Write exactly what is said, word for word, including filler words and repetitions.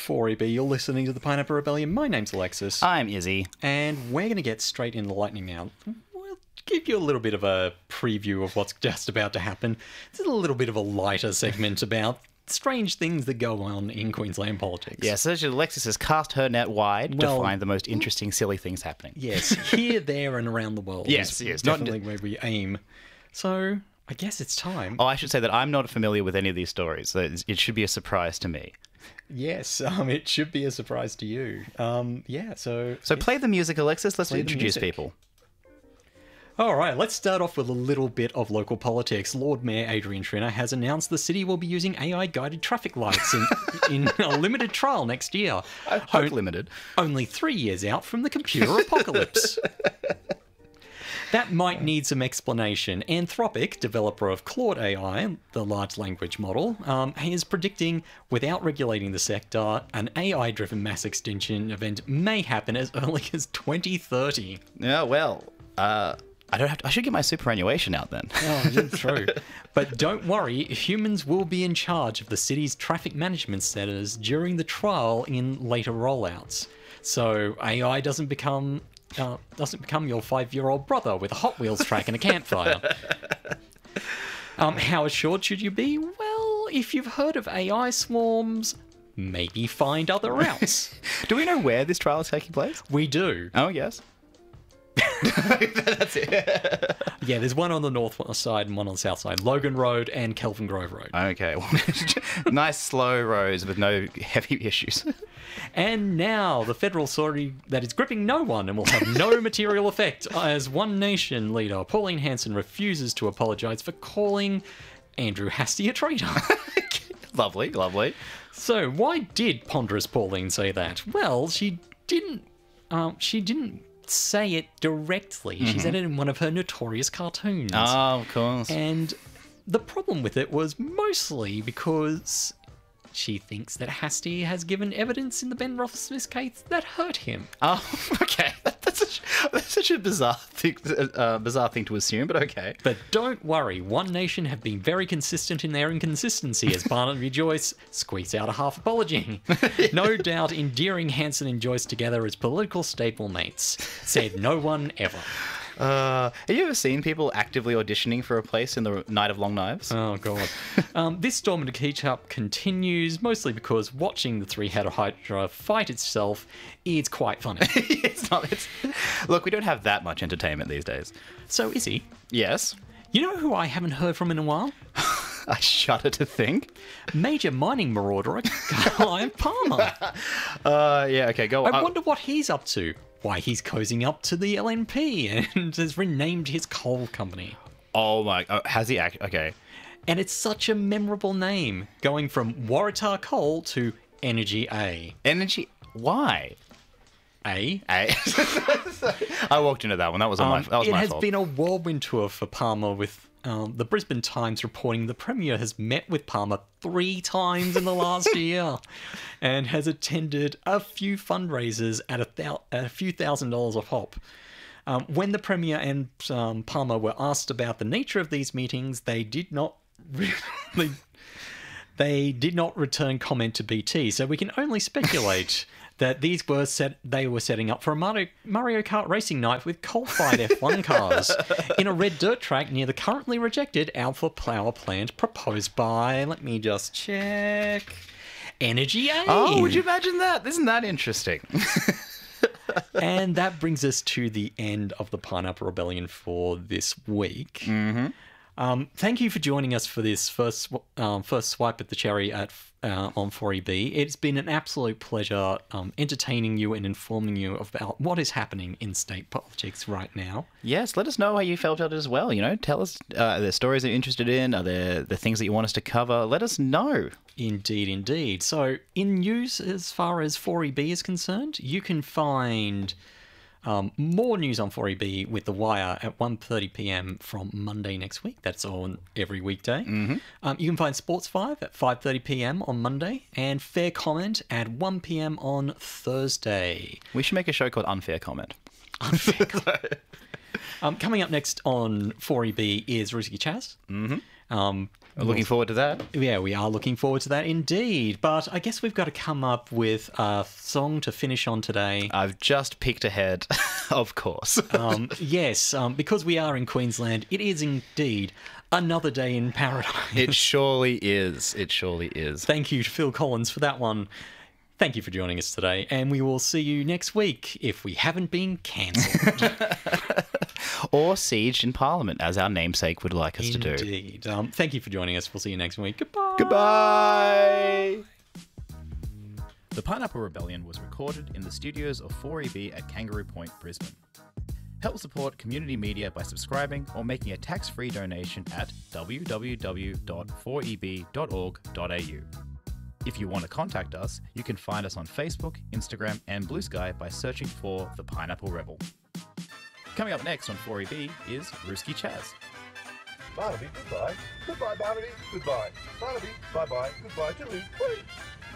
four E B. You're listening to the Pineapple Rebellion. My name's Alexis. I'm Izzy. And we're going to get straight into lightning now. We'll give you a little bit of a preview of what's just about to happen. This is a little bit of a lighter segment about strange things that go on in Queensland politics. Yes, yeah, so Alexis has cast her net wide well, to find the most interesting, silly things happening. Yes, here, there, and around the world. Yes, is yes. definitely Not... where we aim. So, I guess it's time. Oh, I should say that I'm not familiar with any of these stories, so it should be a surprise to me. Yes, um, it should be a surprise to you. Um, yeah, so... So play the music, Alexis. Let's play introduce people. All right, let's start off with a little bit of local politics. Lord Mayor Adrian Schrinner has announced the city will be using A I-guided traffic lights in, in a limited trial next year. I hope limited. Only three years out from the computer apocalypse. That might need some explanation. Anthropic, developer of Claude A I, the large language model, um, is predicting, without regulating the sector, an A I-driven mass extinction event may happen as early as twenty thirty. Yeah, well, uh, I don't have to, I should get my superannuation out then. Oh, true. But don't worry, humans will be in charge of the city's traffic management centres during the trial in later rollouts. So A I doesn't become... Uh, doesn't become your five-year-old brother with a Hot Wheels track and a campfire. um, how assured should you be? Well, if you've heard of A I swarms, maybe find other routes. Do we know where this trial is taking place? We do. Oh, yes. That's it. Yeah, there's one on the north side and one on the south side. Logan Road and Kelvin Grove Road. Okay. Nice slow roads with no heavy issues. And now the federal authority that is gripping no one and will have no material effect as One Nation leader Pauline Hanson refuses to apologise for calling Andrew Hastie a traitor. Lovely, lovely. So why did ponderous Pauline say that? Well, she didn't. Um, she didn't say it directly. Mm-hmm. She said it in one of her notorious cartoons. Oh, of course. And the problem with it was mostly because she thinks that Hastie has given evidence in the Ben Roethlisberger case that hurt him. Oh, okay. That's such, that's such a bizarre thing, uh, bizarre thing to assume, but okay. But don't worry, One Nation have been very consistent in their inconsistency as Barnaby Joyce squeaks out a half apology. No doubt endearing Hanson and Joyce together as political stablemates. Said no one ever. Uh, have you ever seen people actively auditioning for a place in the Night of Long Knives? Oh, God. um, this Storm and Ketchup continues, mostly because watching the three-headed Hydra fight itself is quite funny. It's not, it's... Look, we don't have that much entertainment these days. So, Izzy? Yes? You know who I haven't heard from in a while? I shudder to think. Major mining marauder, Guy Palmer. Uh, yeah, okay, go on. I wonder what he's up to. Why, he's cozying up to the L N P and has renamed his coal company. Oh my... Oh, has he act... Okay. And it's such a memorable name, going from Waratah Coal to Energy A. Energy... Why? A? A. I walked into that one. That was, on um, my, that was it my has fault. been a whirlwind tour for Palmer, with um, the Brisbane Times reporting the Premier has met with Palmer three times in the last year and has attended a few fundraisers at a, thou- at a few thousand dollars a pop. Um, when the Premier and um, Palmer were asked about the nature of these meetings, they did not really, they did not return comment to B T, so we can only speculate that these were set they were setting up for a Mario, Mario Kart racing night with coal-fired F one cars in a red dirt track near the currently rejected Alpha Power Plant proposed by, let me just check, Energy A. Oh, would you imagine that? Isn't that interesting? And that brings us to the end of the Pineapple Rebellion for this week. Mm-hmm. Um, thank you for joining us for this first um, first swipe at the cherry at uh, on four E B. It's been an absolute pleasure um, entertaining you and informing you about what is happening in state politics right now. Yes, let us know how you felt about it as well. You know, tell us, uh, are there stories that you're interested in? Are there the things that you want us to cover? Let us know. Indeed, indeed. So, in news as far as four E B is concerned, you can find Um, more news on four E B with The Wire at one thirty p m from Monday next week. That's on every weekday. Mm-hmm. Um, you can find Sports five at five thirty p m on Monday and Fair Comment at one p m on Thursday. We should make a show called Unfair Comment. Unfair Comment. um, coming up next on four E B is Risky Chaz. Mm-hmm. Um, Looking forward to that. Yeah, we are looking forward to that indeed. But I guess we've got to come up with a song to finish on today. I've just picked ahead, of course. um, yes, um, because we are in Queensland, it is indeed another day in paradise. It surely is. It surely is. Thank you to Phil Collins for that one. Thank you for joining us today, and we will see you next week if we haven't been cancelled. Or sieged in Parliament, as our namesake would like us Indeed. to do. Indeed. Um, thank you for joining us. We'll see you next week. Goodbye. Goodbye. The Pineapple Rebellion was recorded in the studios of four E B at Kangaroo Point, Brisbane. Help support community media by subscribing or making a tax-free donation at w w w dot four e b dot org dot a u. If you want to contact us, you can find us on Facebook, Instagram, and Blue Sky by searching for The Pineapple Rebel. Coming up next on four E B is Ruski Chaz. Barnaby, goodbye. Goodbye, Barnaby. Goodbye. Barnaby, bye-bye. Goodbye. Toodaloo. Bye.